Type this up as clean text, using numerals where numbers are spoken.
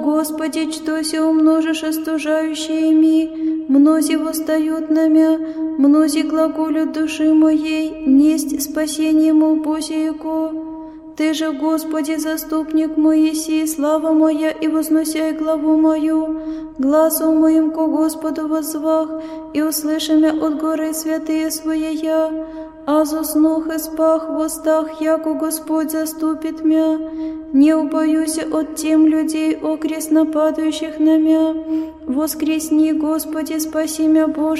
Господи, что се умножишь остужающими, мнози восстают на мя, мнози глаголют души моей, несть спасение му Божиего. Ты же, Господи, заступник мой еси, слава моя, и возносяй главу мою. Гласом моим ко Господу воззвах, и услыши мя от горы святые своя. Аз уснух и спах в устах, яко Господь заступит мя. Не убоюся от тем людей, окрест нападающих на мя. Воскресни, Господи, спаси мя, Боже.